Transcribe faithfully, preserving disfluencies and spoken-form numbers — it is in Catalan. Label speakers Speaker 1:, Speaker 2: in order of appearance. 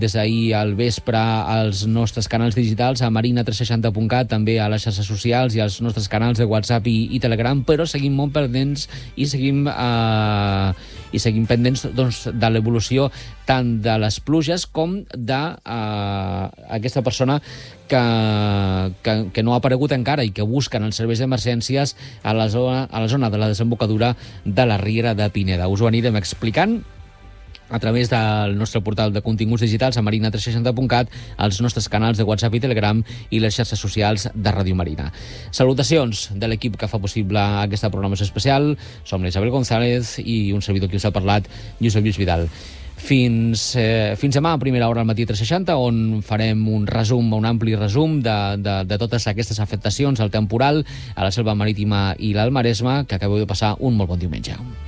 Speaker 1: des d'ahir al vespre als nostres canals digitals, a marina tres seixanta punt cat, també a les xarxes socials i als nostres canals de WhatsApp i, i Telegram, però seguim molt pendents i seguim, eh, i seguim pendents doncs, de l'evolució tant de les pluges com d'aquesta eh, persona que, que, que no ha aparegut encara i que busquen els serveis d'emergències a la zona, a la zona de la desembocadura de la Riera de Pineda. Us ho anirem explicant a través del nostre portal de continguts digitals a marina tres seixanta punt cat, als nostres canals de WhatsApp i Telegram i les xarxes socials de Ràdio Marina. Salutacions de l'equip que fa possible aquesta programació especial. Som l'Isabel González i un servidor qui us ha parlat, Josep Lluís Vidal. Fins, eh, fins demà a primera hora al matí tres seixanta, on farem un resum, un ampli resum de, de, de totes aquestes afectacions al temporal a la Selva Marítima i l'Alt Maresme, que acabeu de passar un molt bon diumenge.